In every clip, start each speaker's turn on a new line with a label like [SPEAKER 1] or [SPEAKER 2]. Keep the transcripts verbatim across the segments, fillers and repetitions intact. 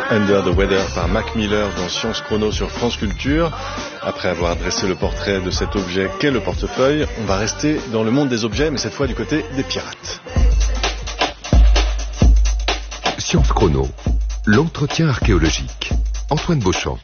[SPEAKER 1] Under the Weather par Mac Miller dans Science Chrono sur France Culture. Après avoir dressé le portrait de cet objet qu'est le portefeuille, on va rester dans le monde des objets, mais cette fois du côté des pirates.
[SPEAKER 2] Science Chrono, l'entretien archéologique. Antoine Beauchamp.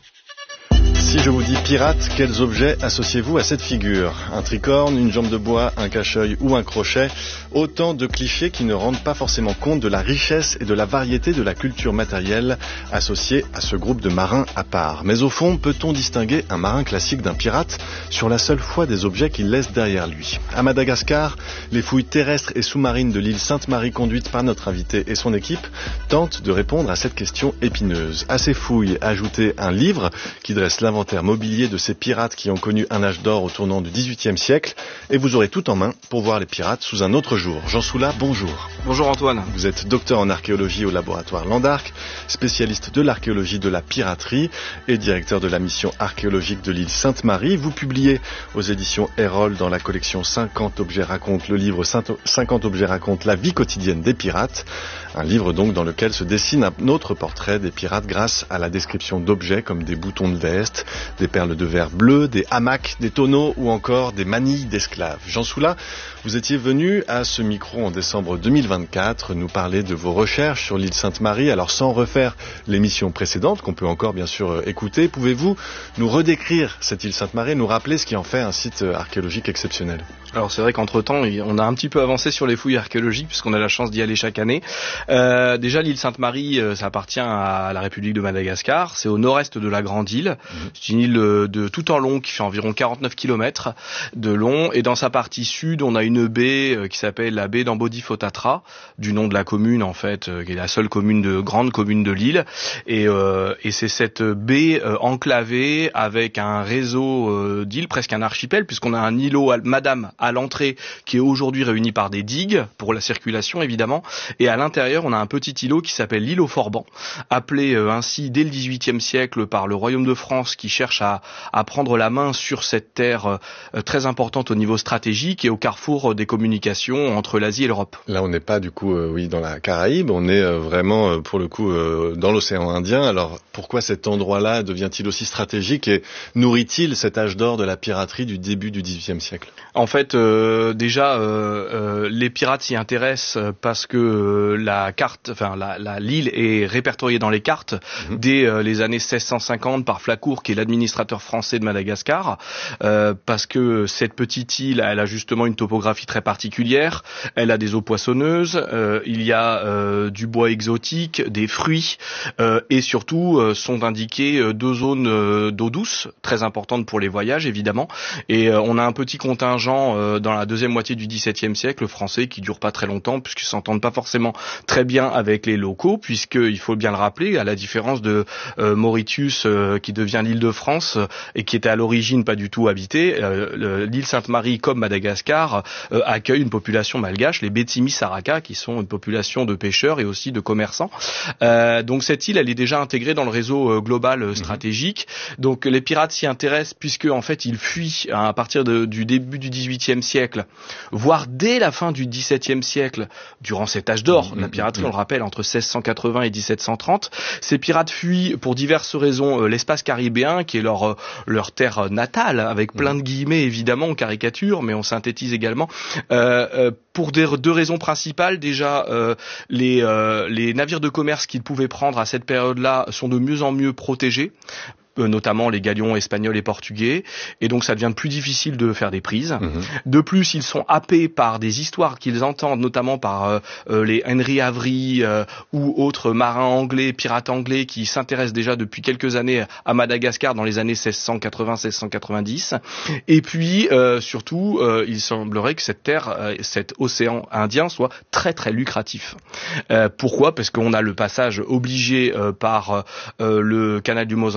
[SPEAKER 1] Si je vous dis pirate, quels objets associez-vous à cette figure? Un tricorne, une jambe de bois, un cache-œil ou un crochet? Autant de clichés qui ne rendent pas forcément compte de la richesse et de la variété de la culture matérielle associée à ce groupe de marins à part. Mais au fond, peut-on distinguer un marin classique d'un pirate sur la seule foi des objets qu'il laisse derrière lui? À Madagascar, les fouilles terrestres et sous-marines de l'île Sainte-Marie conduites par notre invité et son équipe tentent de répondre à cette question épineuse. À ces fouilles, ajoutez un livre qui dresse l'inventaire mobilier de ces pirates qui ont connu un âge d'or au tournant du dix-huitième siècle, et vous aurez tout en main pour voir les pirates sous un autre jour. Jean Soula, bonjour.
[SPEAKER 3] Bonjour Antoine.
[SPEAKER 1] Vous êtes docteur en archéologie au laboratoire Landarc, spécialiste de l'archéologie de la piraterie et directeur de la mission archéologique de l'île Sainte-Marie. Vous publiez aux éditions Erol dans la collection cinquante objets racontent le livre cinquante objets racontent la vie quotidienne des pirates. Un livre donc dans lequel se dessine un autre portrait des pirates grâce à la description d'objets comme des boutons de veste, des perles de verre bleu, des hamacs, des tonneaux ou encore des manilles d'esclaves. Jean Soula, vous étiez venu à ce micro en décembre deux mille vingt-quatre nous parler de vos recherches sur l'île Sainte-Marie. Alors sans refaire l'émission précédente, qu'on peut encore bien sûr écouter, pouvez-vous nous redécrire cette île Sainte-Marie et nous rappeler ce qui en fait un site archéologique exceptionnel?
[SPEAKER 3] Alors c'est vrai qu'entre-temps, on a un petit peu avancé sur les fouilles archéologiques puisqu'on a la chance d'y aller chaque année. Euh, déjà l'île Sainte-Marie, ça appartient à la République de Madagascar. C'est au nord-est de la Grande Île. Mmh. C'est une île de tout en long qui fait environ quarante-neuf kilomètres de long. Et dans sa partie sud, on a une baie qui s'appelle la baie d'Ambodifotatra, du nom de la commune en fait, qui est la seule commune de grande commune de l'île. Et, euh, et c'est cette baie euh, enclavée avec un réseau euh, d'îles, presque un archipel, puisqu'on a un îlot à Madame à l'entrée qui est aujourd'hui réuni par des digues pour la circulation évidemment. Et à l'intérieur, on a un petit îlot qui s'appelle l'îlot Forban, appelé euh, ainsi dès le dix-huitième siècle par le Royaume de France qui cherche à, à prendre la main sur cette terre euh, très importante au niveau stratégique et au carrefour des communications entre l'Asie et l'Europe.
[SPEAKER 1] Là, on n'est pas du coup euh, oui dans la Caraïbe, on est euh, vraiment euh, pour le coup euh, dans l'océan Indien. Alors pourquoi cet endroit-là devient-il aussi stratégique et nourrit-il cet âge d'or de la piraterie du début du dix-huitième siècle?
[SPEAKER 3] En fait, euh, déjà, euh, euh, les pirates s'y intéressent parce que euh, la carte, enfin la, la l'île est répertoriée dans les cartes mmh. dès euh, les années seize cent cinquante par Flacourt, qui est l'administrateur français de Madagascar, euh, parce que cette petite île, elle a justement une topographie très particulière. Elle a des eaux poissonneuses, euh, il y a euh, du bois exotique, des fruits, euh, et surtout euh, sont indiquées euh, deux zones euh, d'eau douce très importantes pour les voyages évidemment. Et euh, on a un petit contingent euh, dans la deuxième moitié du dix-septième siècle français qui dure pas très longtemps puisqu'ils s'entendent pas forcément très bien avec les locaux, puisque il faut bien le rappeler, à la différence de euh, Mauritius euh, qui devient l'île de France euh, et qui était à l'origine pas du tout habitée, euh, l'île Sainte-Marie comme Madagascar euh, accueille une population malgache, les Betimi Saraka, qui sont une population de pêcheurs et aussi de commerçants. Euh, donc cette île, elle est déjà intégrée dans le réseau euh, global euh, stratégique. Mmh. Donc les pirates s'y intéressent puisque en fait ils fuient hein, à partir de, du début du dix-huitième siècle, voire dès la fin du dix-septième siècle, durant cet âge d'or de la piraterie, on le rappelle, entre seize cent quatre-vingts et dix-sept cent trente. Ces pirates fuient pour diverses raisons euh, l'espace caribéen, qui est leur euh, leur terre natale, avec plein de guillemets évidemment, on caricature, mais on synthétise également, euh, euh, pour des, deux raisons principales. Déjà, euh, les, euh, les navires de commerce qu'ils pouvaient prendre à cette période-là sont de mieux en mieux protégés, notamment les galions espagnols et portugais, et donc ça devient plus difficile de faire des prises. Mmh. De plus, ils sont happés par des histoires qu'ils entendent, notamment par euh, euh, les Henry Avery euh, ou autres marins anglais, pirates anglais, qui s'intéressent déjà depuis quelques années à Madagascar dans les années seize cent quatre-vingts seize cent quatre-vingt-dix. Et puis, euh, surtout, euh, il semblerait que cette terre, euh, cet océan Indien soit très très lucratif. Euh, pourquoi ? Parce qu'on a le passage obligé euh, par euh, le canal du Mozambique,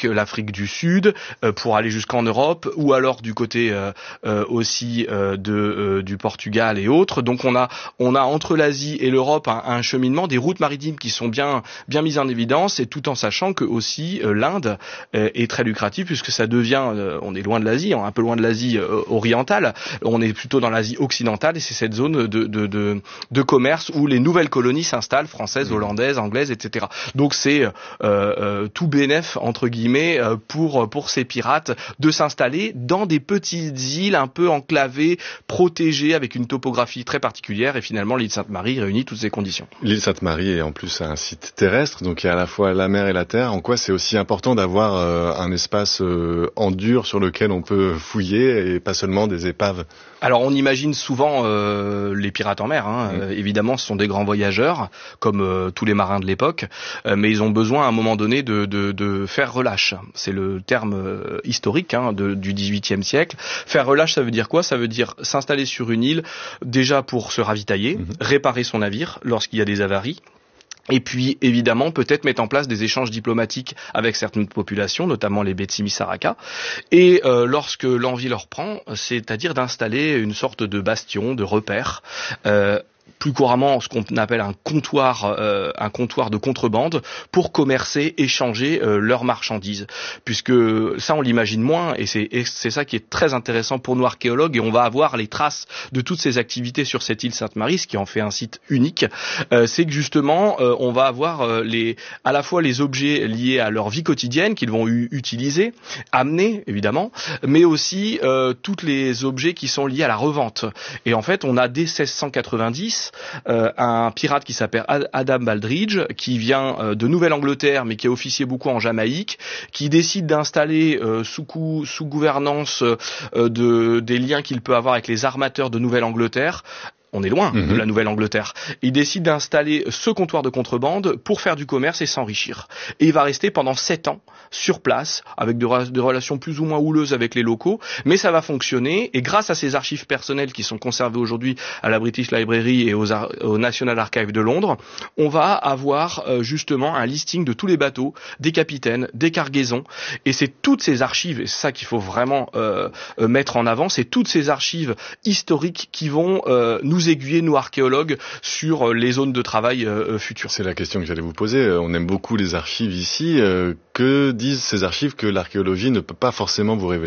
[SPEAKER 3] l'Afrique du Sud, euh, pour aller jusqu'en Europe, ou alors du côté euh, euh, aussi euh, de euh, du Portugal et autres. Donc on a on a entre l'Asie et l'Europe un, un cheminement, des routes maritimes qui sont bien bien mises en évidence, et tout en sachant que aussi euh, l'Inde euh, est très lucrative, puisque ça devient, euh, on est loin de l'Asie, un peu loin de l'Asie euh, orientale, on est plutôt dans l'Asie occidentale, et c'est cette zone de de de, de commerce où les nouvelles colonies s'installent, françaises, hollandaises, anglaises, et cetera. Donc c'est euh, euh, tout bénef entre guillemets euh, pour pour ces pirates de s'installer dans des petites îles un peu enclavées, protégées, avec une topographie très particulière, et finalement l'île Sainte-Marie réunit toutes ces conditions.
[SPEAKER 1] L'île Sainte-Marie est en plus un site terrestre, donc il y a à la fois la mer et la terre. En quoi c'est aussi important d'avoir euh, un espace euh, en dur sur lequel on peut fouiller, et pas seulement des épaves?
[SPEAKER 3] Alors on imagine souvent euh, les pirates en mer, hein. mmh. euh, évidemment ce sont des grands voyageurs, comme euh, tous les marins de l'époque, euh, mais ils ont besoin à un moment donné de, de, de faire relâche. C'est le terme euh, historique hein, de, du dix-huitième siècle. Faire relâche, ça veut dire quoi? Ça veut dire s'installer sur une île, déjà pour se ravitailler, mmh. réparer son navire lorsqu'il y a des avaries, et puis, évidemment, peut-être mettre en place des échanges diplomatiques avec certaines populations, notamment les Betsimisaraka. Et euh, lorsque l'envie leur prend, c'est-à-dire d'installer une sorte de bastion, de repère, euh, plus couramment ce qu'on appelle un comptoir, euh, un comptoir de contrebande, pour commercer, échanger euh, leurs marchandises. Puisque ça, on l'imagine moins, et c'est, et c'est ça qui est très intéressant pour nous archéologues, et on va avoir les traces de toutes ces activités sur cette île Sainte-Marie, ce qui en fait un site unique. Euh, c'est que justement, euh, on va avoir euh, les, à la fois les objets liés à leur vie quotidienne qu'ils vont u- utiliser, amener évidemment, mais aussi euh, tous les objets qui sont liés à la revente. Et en fait, on a dès seize cent quatre-vingt-dix Euh, un pirate qui s'appelle Adam Baldridge, qui vient euh, de Nouvelle-Angleterre, mais qui a officié beaucoup en Jamaïque, qui décide d'installer euh, sous, coup, sous gouvernance euh, de, des liens qu'il peut avoir avec les armateurs de Nouvelle-Angleterre. On est loin mmh. de la Nouvelle-Angleterre. Il décide d'installer ce comptoir de contrebande pour faire du commerce et s'enrichir. Et il va rester pendant sept ans sur place, avec des de relations plus ou moins houleuses avec les locaux, mais ça va fonctionner, et grâce à ses archives personnelles qui sont conservées aujourd'hui à la British Library et aux Ar- au National Archives de Londres, on va avoir euh, justement un listing de tous les bateaux, des capitaines, des cargaisons, et c'est toutes ces archives, et c'est ça qu'il faut vraiment euh, mettre en avant, c'est toutes ces archives historiques qui vont euh, nous nous aiguiller, nous archéologues, sur les zones de travail euh, futures.
[SPEAKER 1] C'est la question que j'allais vous poser. On aime beaucoup les archives ici. Euh, que disent ces archives que l'archéologie ne peut pas forcément vous révéler ?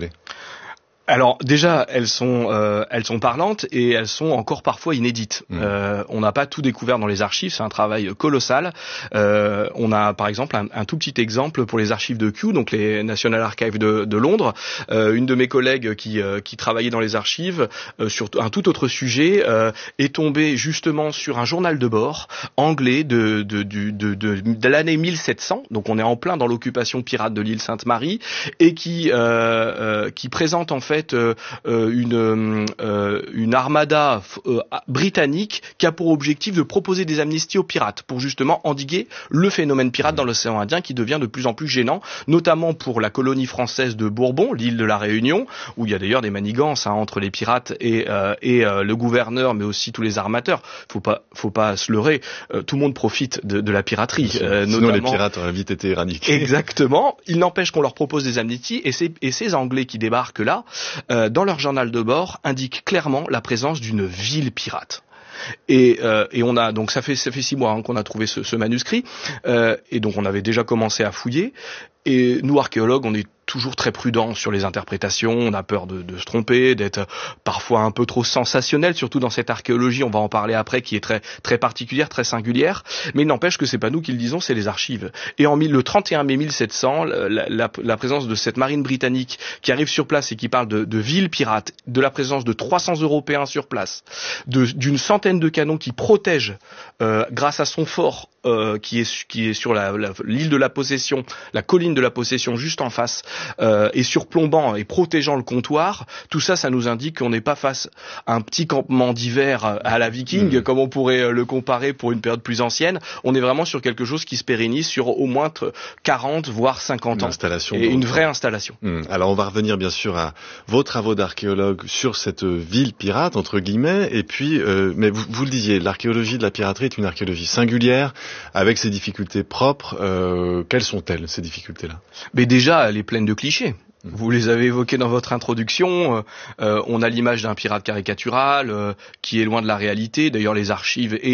[SPEAKER 3] Alors déjà, elles sont euh, elles sont parlantes, et elles sont encore parfois inédites. Mmh. Euh, on n'a pas tout découvert dans les archives, c'est un travail colossal. Euh, on a par exemple un, un tout petit exemple pour les archives de Kew, donc les National Archives de, de Londres. Euh, une de mes collègues qui euh, qui travaillait dans les archives euh, sur un tout autre sujet euh, est tombée justement sur un journal de bord anglais de de de de, de, de l'année mille sept cents. Donc on est en plein dans l'occupation pirate de l'île Sainte-Marie, et qui euh, euh, qui présente en fait fait euh, une euh, une armada euh, britannique qui a pour objectif de proposer des amnisties aux pirates pour justement endiguer le phénomène pirate dans l'océan Indien, qui devient de plus en plus gênant, notamment pour la colonie française de Bourbon, l'île de la Réunion, où il y a d'ailleurs des manigances hein, entre les pirates et euh, et euh, le gouverneur, mais aussi tous les armateurs. Faut pas faut pas se leurrer, euh, tout le monde profite de, de la piraterie.
[SPEAKER 1] Euh, Sinon notamment... les pirates auraient vite été éradiqués.
[SPEAKER 3] Exactement. Il n'empêche qu'on leur propose des amnisties, et ces et ces Anglais qui débarquent là, Euh, dans leur journal de bord, indique clairement la présence d'une ville pirate. Et, euh, et on a donc ça fait ça fait six mois hein, qu'on a trouvé ce, ce manuscrit, euh, et donc on avait déjà commencé à fouiller. Et nous archéologues, on est toujours très prudents sur les interprétations, on a peur de, de se tromper, d'être parfois un peu trop sensationnel, surtout dans cette archéologie, on va en parler après, qui est très très particulière, très singulière, mais il n'empêche que c'est pas nous qui le disons, c'est les archives. Et en le trente et un mai mille sept cents, la, la, la présence de cette marine britannique qui arrive sur place et qui parle de, de villes pirates, de la présence de trois cents Européens sur place, de, d'une centaine de canons qui protègent, euh, grâce à son fort, euh, qui est qui est sur la, la, l'île de la Possession, la colline de la Possession juste en face, euh, et surplombant et protégeant le comptoir, tout ça, ça nous indique qu'on n'est pas face à un petit campement d'hiver à la Viking, mmh. comme on pourrait le comparer pour une période plus ancienne. On est vraiment sur quelque chose qui se pérennise sur au moins quarante, voire cinquante ans.
[SPEAKER 1] Installation
[SPEAKER 3] et une vraie installation.
[SPEAKER 1] Mmh. Alors on va revenir bien sûr à vos travaux d'archéologue sur cette ville pirate, entre guillemets, et puis, euh, mais vous, vous le disiez, l'archéologie de la piraterie est une archéologie singulière, avec ses difficultés propres. Euh, quelles sont-elles, ces difficultés-là?
[SPEAKER 3] Mais déjà, elle est pleine de clichés. Vous les avez évoqués dans votre introduction. Euh, on a l'image d'un pirate caricatural euh, qui est loin de la réalité. D'ailleurs, les archives et